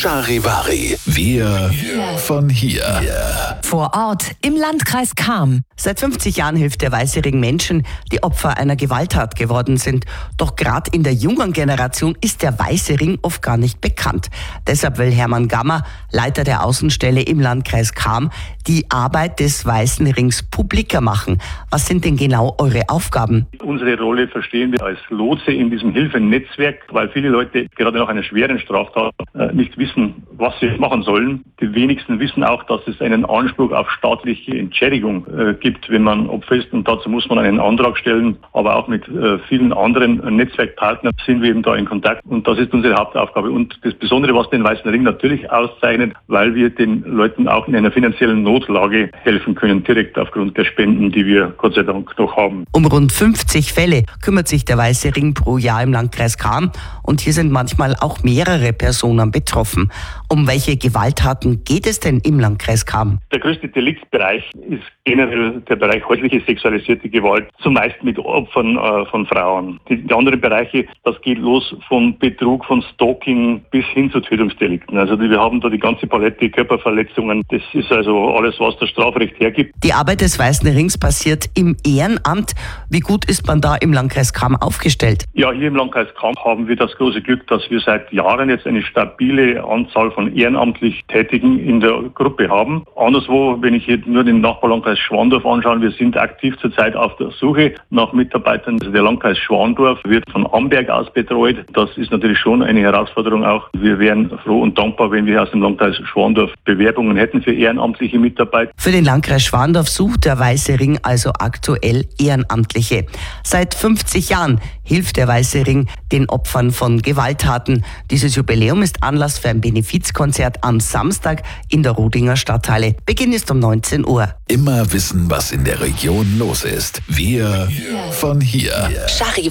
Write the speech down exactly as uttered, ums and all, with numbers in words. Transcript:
Charivari. Wir von hier. Vor Ort im Landkreis Cham. Seit fünfzig Jahren hilft der Weiße Ring Menschen, die Opfer einer Gewalttat geworden sind. Doch gerade in der jungen Generation ist der Weiße Ring oft gar nicht bekannt. Deshalb will Hermann Gammer, Leiter der Außenstelle im Landkreis Cham, die Arbeit des Weißen Rings publiker machen. Was sind denn genau eure Aufgaben? Unsere Rolle verstehen wir als Lotse in diesem Hilfenetzwerk, weil viele Leute gerade nach einer schweren Straftat äh, nicht wissen, was sie machen sollen. Die wenigsten wissen auch, dass es einen Anspruch auf staatliche Entschädigung äh, gibt, wenn man Opfer ist. Und dazu muss man einen Antrag stellen. Aber auch mit äh, vielen anderen Netzwerkpartnern sind wir eben da in Kontakt. Und das ist unsere Hauptaufgabe. Und das Besondere, was den Weißen Ring natürlich auszeichnet, weil wir den Leuten auch in einer finanziellen Notlage helfen können, direkt aufgrund der Spenden, die wir Gott sei Dank noch haben. Um rund fünfzig Fälle kümmert sich der Weiße Ring pro Jahr im Landkreis Cham. Und hier sind manchmal auch mehrere Personen betroffen. Um welche Gewalttaten geht es denn im Landkreis Cham? Der größte Deliktsbereich ist generell der Bereich häusliche sexualisierte Gewalt, zumeist mit Opfern äh, von Frauen. Die, die anderen Bereiche, das geht los von Betrug, von Stalking bis hin zu Tötungsdelikten. Also die, wir haben da die ganze Palette Körperverletzungen. Das ist also alles, was das Strafrecht hergibt. Die Arbeit des Weißen Rings passiert im Ehrenamt. Wie gut ist man da im Landkreis Cham aufgestellt? Ja, hier im Landkreis Cham haben wir das große Glück, dass wir seit Jahren jetzt eine stabile Anzahl von ehrenamtlich Tätigen in der Gruppe haben. Anderswo, wenn ich jetzt nur den Nachbarlandkreis Schwandorf anschaue, wir sind aktiv zurzeit auf der Suche nach Mitarbeitern. Also der Landkreis Schwandorf wird von Amberg aus betreut. Das ist natürlich schon eine Herausforderung auch. Wir wären froh und dankbar, wenn wir aus dem Landkreis Schwandorf Bewerbungen hätten für ehrenamtliche Mitarbeit. Für den Landkreis Schwandorf sucht der Weiße Ring also aktuell Ehrenamtliche. Seit fünfzig Jahren hilft der Weiße Ring den Opfern von Gewalttaten. Dieses Jubiläum ist Anlass für ein Benefizkonzert am Samstag in der Rodinger Stadthalle. Beginn ist um neunzehn Uhr. Immer wissen, was in der Region los ist. Wir von hier. Charivari.